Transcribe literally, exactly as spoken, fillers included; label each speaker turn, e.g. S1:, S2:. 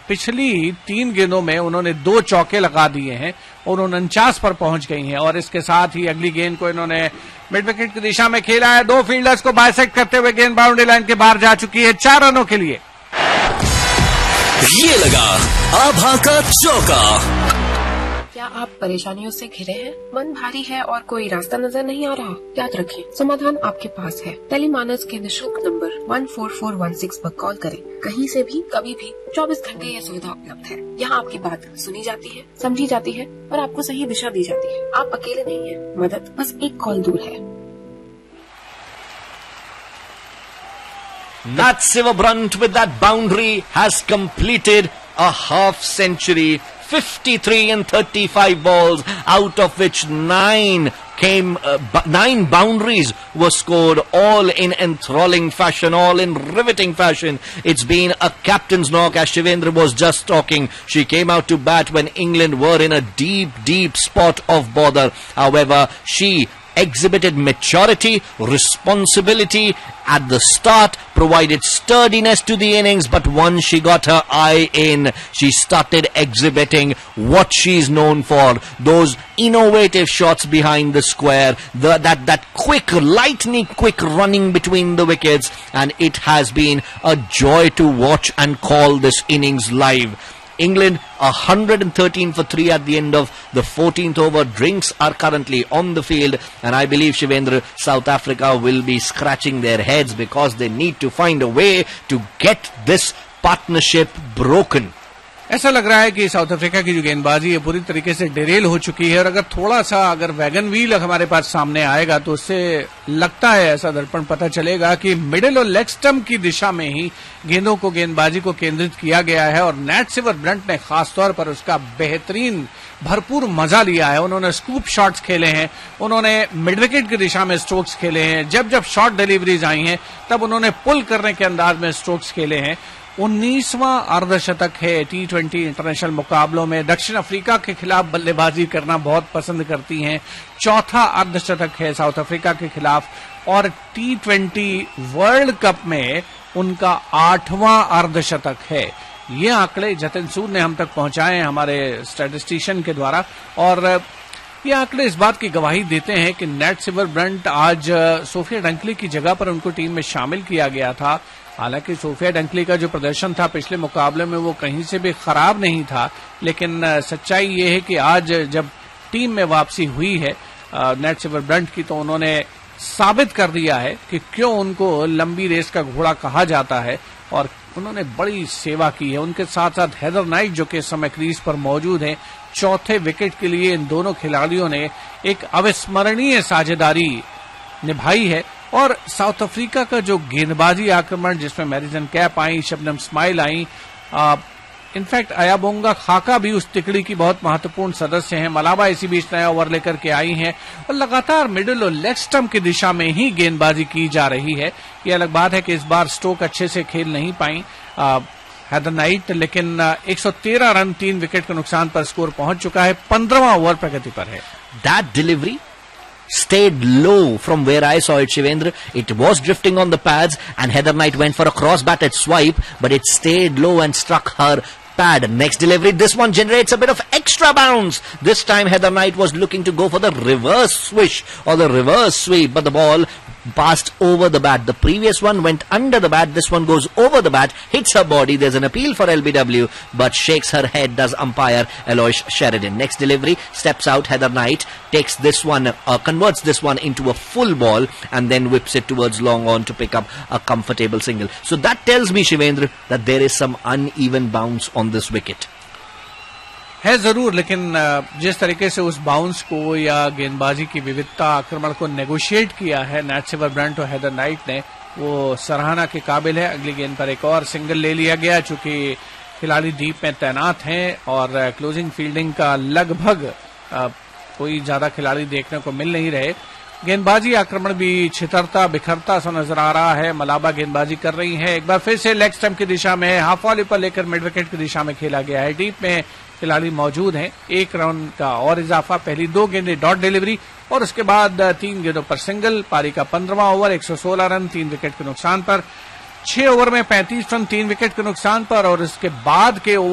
S1: पिछली तीन गेंदों में उन्होंने दो चौके लगा दिए हैं और उनचास पर पहुंच गई हैं और इसके साथ ही अगली गेंद को इन्होंने मिड विकेट की दिशा में खेला है। दो फील्डर्स को बाइसेक्ट करते हुए गेंद बाउंड्री लाइन के बाहर जा चुकी है चार रनों के लिए।
S2: ये लगा आभा का चौका।
S3: क्या आप परेशानियों से घिरे हैं? मन भारी है और कोई रास्ता नजर नहीं आ रहा? याद रखें, समाधान आपके पास है। टेलीमानस के निःशुल्क number one four four one six पर कॉल करें। कहीं से भी कभी भी चौबीस घंटे यह सुविधा उपलब्ध है। यहाँ आपकी बात सुनी जाती है, समझी जाती है और आपको सही दिशा दी जाती है। आप अकेले नहीं हैं, मदद बस एक कॉल दूर है।
S2: Nat Silverbrunt with that boundary has completed a half century. fifty-three and thirty-five balls, out of which nine came, uh, b- nine boundaries were scored, all in enthralling fashion, all in riveting fashion. It's been a captain's knock, as Shivendra was just talking. She came out to bat when England were in a deep, deep spot of bother. However, she exhibited maturity, responsibility at the start, provided sturdiness to the innings, but once she got her eye in, she started exhibiting what she's known for. Those innovative shots behind the square, the, that, that quick, lightning quick running between the wickets, and it has been a joy to watch and call this innings live. England one hundred thirteen for three at the end of the fourteenth over. Drinks are currently on the field, and I believe, Shivendra, South Africa will be scratching their heads because they need to find a way to get this partnership broken.
S1: ऐसा लग रहा है कि south Africa की जो गेंदबाजी है पूरी तरीके से डिरेल हो चुकी है और अगर थोड़ा सा अगर वैगन व्हील हमारे पास सामने आएगा तो उससे लगता है, ऐसा दर्पण पता चलेगा कि मिडिल और लेग स्टंप की दिशा में ही गेंदों को, गेंदबाजी को केंद्रित किया गया है और नैट सिल्वरब्रंट ने खासतौर पर उसका बेहतरीन भरपूर मजा लिया है। उन्होंने स्कूप शॉट्स खेले हैं, उन्होंने मिड विकेट की दिशा में स्ट्रोक्स खेले हैं, जब जब शॉर्ट डिलीवरीज आई हैं तब उन्होंने पुल करने के अंदाज में स्ट्रोक्स खेले हैं। उन्नीसवां अर्धशतक है टी ट्वेंटी इंटरनेशनल मुकाबलों में। दक्षिण अफ्रीका के खिलाफ बल्लेबाजी करना बहुत पसंद करती हैं। चौथा अर्धशतक है साउथ अफ्रीका के खिलाफ और टी ट्वेंटी वर्ल्ड कप में उनका आठवां अर्धशतक है। ये आंकड़े जतिन सूद ने हम तक पहुंचाए हैं हमारे स्टैटिस्टिशियन के द्वारा और ये आंकड़े इस बात की गवाही देते हैं कि नैट सिल्वरब्रंट आज सोफिया डंकली की जगह पर उनको टीम में शामिल किया गया था। हालांकि सोफिया डंकली का जो प्रदर्शन था पिछले मुकाबले में वो कहीं से भी खराब नहीं था, लेकिन सच्चाई ये है कि आज जब टीम में वापसी हुई है नैट सिल्वरब्रंट की तो उन्होंने साबित कर दिया है कि क्यों उनको लंबी रेस का घोड़ा कहा जाता है और उन्होंने बड़ी सेवा की है। उनके साथ साथ हेदर नाइट जो कि इस समय क्रीज पर मौजूद हैं, चौथे विकेट के लिए इन दोनों खिलाड़ियों ने एक अविस्मरणीय साझेदारी निभाई है और साउथ अफ्रीका का जो गेंदबाजी आक्रमण जिसमें मैरिजन कैप आई, शबनम स्माइल आई, इनफैक्ट अयाबोंगा खाका भी उस तिकड़ी की बहुत महत्वपूर्ण सदस्य हैं। मलाबा इसी बीच नया ओवर लेकर के आई हैं और लगातार मिडिल और लेग स्टंप की दिशा में ही गेंदबाजी की जा रही है। ये अलग बात है कि इस बार स्टोक अच्छे से खेल नहीं पाई हेदर नाइट, लेकिन एक सौ तेरह रन तीन विकेट के नुकसान पर स्कोर पहुंच चुका है। पंद्रहवां ओवर प्रगति पर है।
S2: That delivery stayed low from where I saw it, Shivendra. It was drifting on the pads and Heather Knight went for a cross-batted swipe, but it stayed low and struck her pad. Next delivery, this one generates a bit of extra bounce. This time Heather Knight was looking to go for the reverse swish or the reverse sweep, but the ball passed over the bat. The previous one went under the bat. This one goes over the bat, hits her body. There's an appeal for L B W, but shakes her head, does umpire Alois Sheridan. Next delivery, steps out Heather Knight, takes this one, uh, converts this one into a full ball and then whips it towards long on to pick up a comfortable single. So that tells me, Shivendra, that there is some uneven bounce on this wicket.
S1: है जरूर, लेकिन जिस तरीके से उस bounce को या गेंदबाजी की विविधता आक्रमण को नेगोशिएट किया है नैट सिल्वरब्रंट और हेदर नाइट ने, वो सराहना के काबिल है। अगली गेंद पर एक और सिंगल ले लिया गया, चूंकि खिलाड़ी डीप में तैनात हैं और क्लोजिंग फील्डिंग का लगभग कोई ज्यादा खिलाड़ी देखने को मिल नहीं रहे। गेंदबाजी आक्रमण भी छितरता बिखरता सा नजर आ रहा है। मलाबा गेंदबाजी कर रही है, एक बार फिर से लेग स्टंप की दिशा में हाफ वॉली पर लेकर मिड विकेट की दिशा में खेला गया है। डीप में खिलाड़ी मौजूद हैं। एक रन का और इजाफा, पहली दो गेंदें डॉट डिलीवरी और उसके बाद तीन गेंदों पर सिंगल। पारी का पंद्रहवां ओवर, एक सौ सोलह रन तीन विकेट के नुकसान पर, छह ओवर में पैंतीस रन तीन विकेट के नुकसान पर और इसके बाद के